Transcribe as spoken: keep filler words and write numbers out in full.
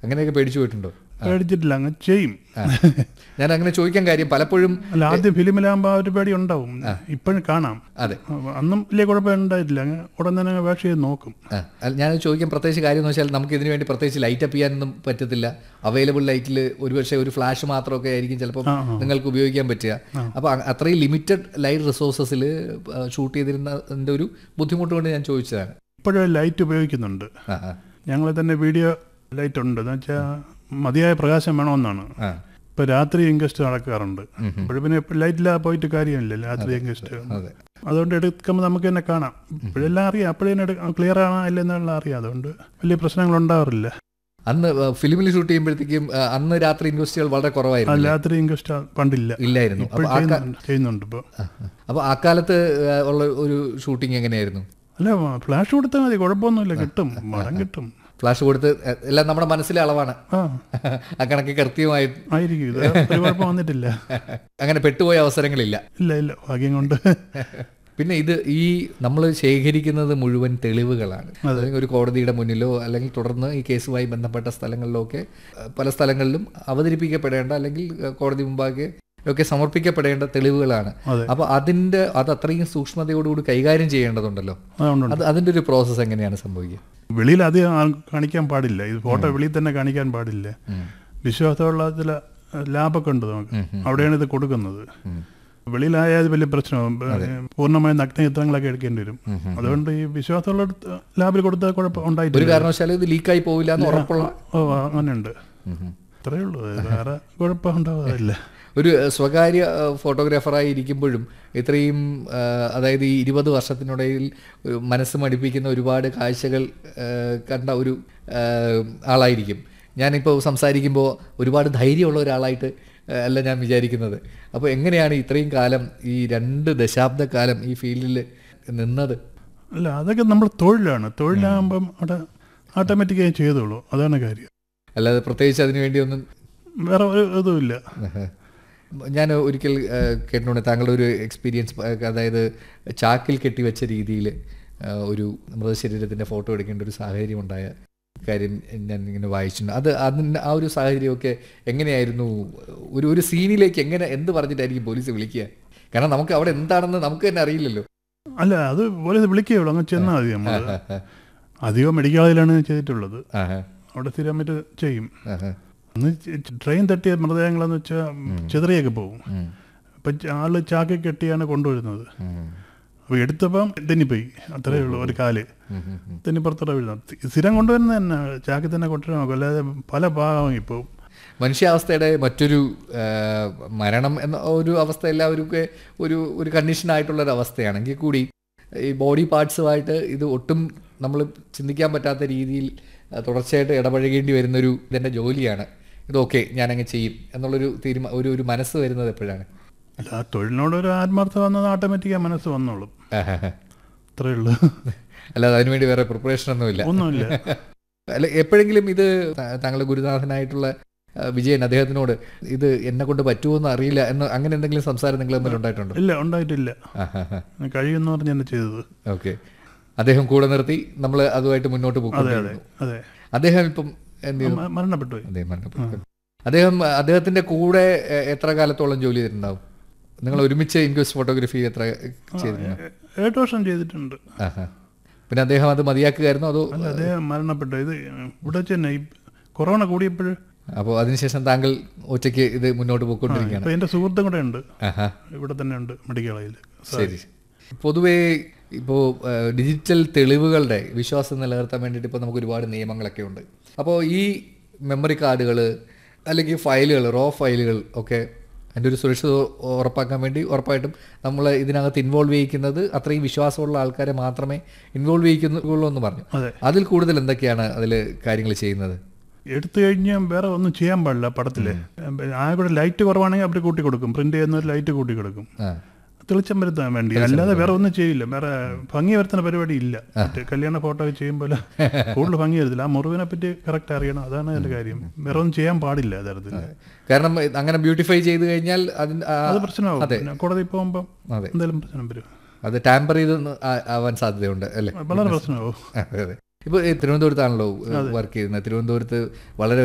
അങ്ങനെയൊക്കെ പേടിച്ചു പോയിട്ടുണ്ടോ? പേടിച്ചിട്ടില്ല, അങ്ങ് ചെയ്യും. ഞാൻ അങ്ങനെ ചോദിക്കാൻ കാര്യം പലപ്പോഴും അല്ല, ആദ്യം ഫിലിമിലാകുമ്പോൾ ആ ഒരു പേടി ഉണ്ടാവും, ഇപ്പോഴും കാണാം. അതെ, അന്നും വലിയ കുഴപ്പം ഉണ്ടായിട്ടില്ല, അങ്ങ് ഉടൻ തന്നെ വേഷ ചെയ്ത് നോക്കും. ഞാൻ ചോദിക്കാൻ പ്രത്യേകിച്ച് കാര്യം എന്ന് വെച്ചാൽ നമുക്ക് ഇതിനു വേണ്ടി പ്രത്യേകിച്ച് ലൈറ്റ് അപ്പ് ചെയ്യാനൊന്നും പറ്റത്തില്ല. അവൈലബിൾ ലൈറ്റിൽ ഒരു പക്ഷേ ഒരു ഫ്ലാഷ് മാത്രമൊക്കെ ആയിരിക്കും ചിലപ്പോൾ നിങ്ങൾക്ക് ഉപയോഗിക്കാൻ പറ്റുക. അപ്പോൾ അത്രയും ലിമിറ്റഡ് ലൈറ്റ് റിസോഴ്സസിൽ ഷൂട്ട് ചെയ്തിരുന്നതിൻ്റെ ഒരു ബുദ്ധിമുട്ട് കൊണ്ട് ഞാൻ ചോദിച്ചതാണ്. ഇപ്പോഴും ലൈറ്റ് ഉപയോഗിക്കുന്നുണ്ട്, ഞങ്ങൾ തന്നെ വീഡിയോ ലൈറ്റ് ഉണ്ട്. എന്ന് വെച്ചാൽ മതിയായ പ്രകാശം വേണമെന്നാണ്. ഇപ്പൊ രാത്രി ഇൻക്വസ്റ്റ് നടക്കാറുണ്ട്, അപ്പോൾ പിന്നെ ലൈറ്റില്ലാതെ പോയിട്ട് കാര്യമില്ല രാത്രി ഇൻക്വസ്റ്റ്. അതുകൊണ്ട് എടുക്കുമ്പോൾ നമുക്ക് തന്നെ കാണാം, ഇപ്പോഴെല്ലാം അറിയാം, അപ്പോഴേ ക്ലിയർ ആണോ ഇല്ലെന്നുള്ള അറിയാം. അതുകൊണ്ട് വലിയ പ്രശ്നങ്ങൾ ഉണ്ടാവാറില്ല. അന്ന് ഫിലിമിൽ ഷൂട്ട് ചെയ്യുമ്പോഴത്തേക്കും അന്ന് രാത്രി ഇൻക്വസ്റ്റുകൾ വളരെ കുറവായിരുന്നു. രാത്രി ഇൻക്വസ്റ്റ് പണ്ടില്ല, ഇല്ലായിരുന്നു, ചെയ്യുന്നുണ്ട് ഇപ്പോൾ. അപ്പോൾ ആ കാലത്ത് ഉള്ള ഒരു ഷൂട്ടിംഗ് എങ്ങനെയായിരുന്നു? അല്ല, ഫ്ലാഷ് കൊടുത്താൽ മതി, കുഴപ്പമൊന്നുമില്ല, കിട്ടും, മരം കിട്ടും. ഫ്ലാഷ് കൊടുത്ത് എല്ലാം നമ്മുടെ മനസ്സിലെ അളവാണ്, ആ കണക്ക് കൃത്യമായി ആയിരിക്കും, കുഴപ്പം വന്നിട്ടില്ല. അങ്ങനെ പെട്ടുപോയ അവസരങ്ങളില്ല. ഇല്ല ഇല്ല, ഭാഗ്യം കൊണ്ട്. പിന്നെ ഇത് ഈ നമ്മൾ ശേഖരിക്കുന്നത് മുഴുവൻ തെളിവുകളാണ്. അല്ലെങ്കിൽ ഒരു കോടതിയുടെ മുന്നിലോ അല്ലെങ്കിൽ തുടർന്ന് ഈ കേസുമായി ബന്ധപ്പെട്ട സ്ഥലങ്ങളിലോ ഒക്കെ പല സ്ഥലങ്ങളിലും അവതരിപ്പിക്കപ്പെടേണ്ട അല്ലെങ്കിൽ കോടതി മുമ്പാകെ ഒക്കെ സമർപ്പിക്കപ്പെടേണ്ട തെളിവുകളാണ്. അപ്പൊ അതിന്റെ അത് അത്രയും സൂക്ഷ്മതയോടുകൂടി കൈകാര്യം ചെയ്യേണ്ടതുണ്ടല്ലോ. അത് അതിന്റെ ഒരു പ്രോസസ്സ് എങ്ങനെയാണ് സംഭവിക്കുക? വെളിയിൽ അധികം കാണിക്കാൻ പാടില്ല, ഇത് ഫോട്ടോ വെളിയിൽ തന്നെ കാണിക്കാൻ പാടില്ല. വിശ്വാസമുള്ള ചില ലാബൊക്കെ ഉണ്ട് നമുക്ക്, അവിടെയാണ് ഇത് കൊടുക്കുന്നത്. വെളിയിലായാൽ വലിയ പ്രശ്നമാകും, പൂർണ്ണമായ നഗ്നചിത്രങ്ങളൊക്കെ എടുക്കേണ്ടി വരും. അതുകൊണ്ട് ഈ വിശ്വാസമുള്ള ലാബിൽ കൊടുത്താൽ കുഴപ്പം ഉണ്ടായിട്ടില്ല, ഒരു കാരണവശാലും ഇത് ലീക്കായി പോവില്ല എന്ന് ഉറപ്പുള്ള. ഓ, അങ്ങനെയുണ്ട്, അത്രയേ ഉള്ളൂ, വേറെ കുഴപ്പം ഉണ്ടാവാറില്ല. ഒരു സ്വകാര്യ ഫോട്ടോഗ്രാഫറായി ഇരിക്കുമ്പോഴും ഇത്രയും അതായത് ഈ ഇരുപത് വർഷത്തിനിടയിൽ മനസ്സ് മടിപ്പിക്കുന്ന ഒരുപാട് കാഴ്ചകൾ കണ്ട ഒരു ആളായിരിക്കും. ഞാനിപ്പോൾ സംസാരിക്കുമ്പോൾ ഒരുപാട് ധൈര്യമുള്ള ഒരാളായിട്ട് അല്ല ഞാൻ വിചാരിക്കുന്നത്. അപ്പോൾ എങ്ങനെയാണ് ഇത്രയും കാലം ഈ രണ്ട് ദശാബ്ദക്കാലം ഈ ഫീൽഡിൽ നിന്നത്? അല്ല, അതൊക്കെ നമ്മൾ തൊഴിലാണ്, തൊഴിലാകുമ്പം അവിടെ ഓട്ടോമാറ്റിക്കായി ചെയ്തോളൂ, അതാണ് കാര്യം. അല്ലാതെ പ്രത്യേകിച്ച് അതിനു വേണ്ടി ഒന്നും വേറെ ഒരു ഇതുമില്ല. ഞാൻ ഒരിക്കൽ കേട്ടിട്ടുണ്ട് താങ്കളുടെ ഒരു എക്സ്പീരിയൻസ്, അതായത് ചാക്കിൽ കെട്ടിവെച്ച രീതിയിൽ ഒരു മൃതശരീരത്തിൻ്റെ ഫോട്ടോ എടുക്കേണ്ട ഒരു സാഹചര്യം ഉണ്ടായ കാര്യം ഞാൻ ഇങ്ങനെ വായിച്ചിട്ടുണ്ട്. അത് അതിന് ആ ഒരു സാഹചര്യമൊക്കെ എങ്ങനെയായിരുന്നു? ഒരു ഒരു സീനിലേക്ക് എങ്ങനെ എന്ത് പറഞ്ഞിട്ടായിരിക്കും പോലീസ് വിളിക്കുക? കാരണം നമുക്ക് അവിടെ എന്താണെന്ന് നമുക്ക് തന്നെ അറിയില്ലല്ലോ. അല്ല, അത് പോലീസ് വിളിക്കുകയുള്ളൂ, അങ്ങ് ചെന്നാൽ മതി. നമ്മൾ അധികം മെഡിക്കൽ കോളേജിലാണ് ചെയ്തിട്ടുള്ളത്, അവിടെ സ്ഥിരമായിട്ട് ചെയ്യും. അന്ന് ട്രെയിൻ തട്ടിയ മൃതദേഹങ്ങളെന്ന് വെച്ചാൽ ചെതറിയൊക്കെ പോകും. അപ്പം ആള് ചാക്കി കെട്ടിയാണ് കൊണ്ടുവരുന്നത്. അപ്പോൾ എടുത്തപ്പം തെന്നിപ്പോയി, അത്രയേ ഉള്ളൂ, ഒരു കാല് തെന്നിപ്പുറത്തോടെ വീഴുന്നത്. സ്ഥിരം കൊണ്ടുവരുന്നത് തന്നെ ചാക്കി തന്നെ കൊണ്ടുവരാൻ നോക്കും, അല്ലാതെ പല ഭാഗവും ഇപ്പോൾ മനുഷ്യാവസ്ഥയുടെ മറ്റൊരു മരണം എന്ന ഒരു അവസ്ഥ എല്ലാവർക്കും ഒരു ഒരു കണ്ടീഷനായിട്ടുള്ളൊരു അവസ്ഥയാണെങ്കിൽ കൂടി ഈ ബോഡി പാർട്സുമായിട്ട് ഇത് ഒട്ടും നമ്മൾ ചിന്തിക്കാൻ പറ്റാത്ത രീതിയിൽ തുടർച്ചയായിട്ട് ഇടപഴകേണ്ടി വരുന്നൊരു ഇതെൻ്റെ ജോലിയാണ്, ഇതൊക്കെ ഞാനങ്ങ് ചെയ്യും എന്നുള്ളൊരു തീരുമാനം ഒരു ഒരു മനസ്സ് വരുന്നത് എപ്പോഴാണ്? അല്ല, ആ തൊഴിലിനോടൊരു ആത്മാർത്ഥത വന്നത് ഓട്ടോമാറ്റിക്കായി മനസ്സ് വന്നോളും, അത്രേ ഉള്ളൂ. അല്ലാതെ അതിനുവേണ്ടി വേറെ പ്രിപ്പറേഷൻ ഒന്നുമില്ല ഒന്നുമില്ല. അല്ല, എപ്പോഴെങ്കിലും ഇത് താങ്കളുടെ ഗുരുനാഥനായിട്ടുള്ള വിജയൻ അദ്ദേഹത്തിനോട് ഇത് എന്നെ കൊണ്ട് പറ്റുമോന്ന് അറിയില്ല എന്ന് അങ്ങനെ എന്തെങ്കിലും സംസാരം നിങ്ങൾ തമ്മിൽ ഉണ്ടായിട്ടുണ്ടോ? ഇല്ല, ഉണ്ടായിട്ടില്ല. കഴിയുമെന്ന് പറഞ്ഞ് എന്നെ ചെയ്തത്. ഓക്കെ, അദ്ദേഹം കൂടെ നിർത്തി നമ്മൾ അതുമായിട്ട് മുന്നോട്ട് പോകും. അദ്ദേഹം ഇപ്പം മരണപ്പെട്ടു. അദ്ദേഹം മരണപ്പെട്ടു. അദ്ദേഹം അദ്ദേഹത്തിന്റെ കൂടെ എത്ര കാലത്തോളം ജോലി ചെയ്തിട്ടുണ്ടാവും? നിങ്ങൾ ഒരുമിച്ച് ഇൻക്വസ്റ്റ് ഫോട്ടോഗ്രാഫി എത്ര ചെയ്തിട്ടുണ്ട്? എട്ട് വർഷം ചെയ്തിട്ടുണ്ട്. പിന്നെ അദ്ദേഹം അത് മതിയാക്കുകയായിരുന്നു അതോ? അല്ല, അദ്ദേഹം മരണപ്പെട്ടു. ഇത് ഇവിടെ തന്നെ കൊറോണ കൂടിയപ്പോൾ. അപ്പോൾ അതിനുശേഷം താങ്കൾ ഒറ്റയ്ക്ക് ഇത് മുന്നോട്ട് പോയിക്കൊണ്ടിരിക്കുകയാണ്. എൻ്റെ സുഹൃത്തും കൂടെ ഉണ്ട്, ഇവിടെ തന്നെ ഉണ്ട്, മെഡിക്കൽ കോളേജിൽ. ശരി. പൊതുവേ ഇപ്പോൾ ഡിജിറ്റൽ തെളിവുകളുടെ വിശ്വാസം നിലനിർത്താൻ വേണ്ടിയിട്ട് ഇപ്പോൾ നമുക്ക് ഒരുപാട് നിയമങ്ങളൊക്കെ ഉണ്ട്. അപ്പോൾ ഈ മെമ്മറി കാർഡുകൾ അല്ലെങ്കിൽ ഫയലുകൾ, റോ ഫയലുകൾ ഒക്കെ അതിൻ്റെ ഒരു സുരക്ഷിത ഉറപ്പാക്കാൻ വേണ്ടി ഉറപ്പായിട്ടും നമ്മൾ ഇതിനകത്ത് ഇൻവോൾവ് ചെയ്യിക്കുന്നത് അത്രയും വിശ്വാസമുള്ള ആൾക്കാരെ മാത്രമേ ഇൻവോൾവ് ചെയ്യിക്കുന്നുള്ളൂ എന്ന് പറഞ്ഞു. അതിൽ കൂടുതൽ എന്തൊക്കെയാണ് അതിൽ കാര്യങ്ങൾ ചെയ്യുന്നത്? എടുത്തു കഴിഞ്ഞാൽ വേറെ ഒന്നും ചെയ്യാൻ പാടില്ല. പടത്തിൽ ആ കൂടെ ലൈറ്റ് കുറവാണെങ്കിൽ അവർ കൂട്ടി കൊടുക്കും, പ്രിന്റ് ചെയ്യുന്ന ഒരു ലൈറ്റ് കൂട്ടി കൊടുക്കും, തെളിച്ചം വരുത്താൻ വേണ്ടി. അല്ലാതെ വേറെ ഒന്നും ചെയ്യില്ല, വേറെ ഭംഗി വരുത്തുന്ന പരിപാടി ഇല്ല. കല്യാണ ഫോട്ടോ ചെയ്യുമ്പോൾ കൂടുതൽ ഭംഗി വരത്തില്ല. ആ മുറിവിനെ പറ്റി കറക്റ്റ് അറിയണം, അതാണ് അതിന്റെ കാര്യം. വേറെ ഒന്നും ചെയ്യാൻ പാടില്ല തരത്തിൽ. കാരണം അങ്ങനെ ബ്യൂട്ടിഫൈ ചെയ്ത് കഴിഞ്ഞാൽ അത് പ്രശ്നമാകും. കോടതി പോകുമ്പോൾ എന്തെങ്കിലും പ്രശ്നം വരും, അത് ടാമ്പർ ചെയ്ത് ആവാൻ സാധ്യതയുണ്ട് അല്ലേ? വളരെ പ്രശ്നമാകും. ഇപ്പോൾ തിരുവനന്തപുരത്താണല്ലോ വർക്ക് ചെയ്യുന്നത്. തിരുവനന്തപുരത്ത് വളരെ